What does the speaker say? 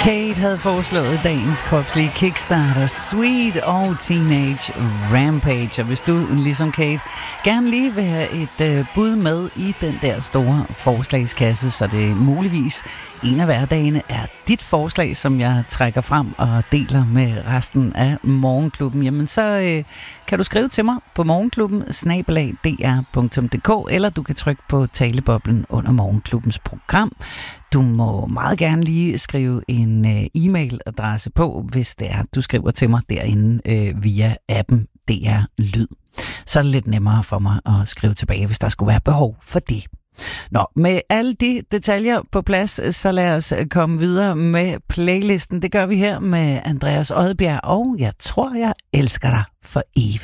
Kate havde foreslået dagens kropslige Kickstarter, Sweet og Teenage Rampage. Og hvis du, ligesom Kate, gerne lige vil have et bud med i den der store forslagskasse, så det muligvis en af hverdagene er dit forslag, som jeg trækker frem og deler med resten af Morgenklubben, jamen så kan du skrive til mig på morgenklubben@dr.dk, eller du kan trykke på taleboblen under Morgenklubbens program. Du må meget gerne lige skrive en e-mailadresse på, hvis det er, du skriver til mig derinde via appen DR Lyd. Så er det lidt nemmere for mig at skrive tilbage, hvis der skulle være behov for det. Nå, med alle de detaljer på plads, så lad os komme videre med playlisten. Det gør vi her med Andreas Odbjerg, og jeg tror, jeg elsker dig for evigt.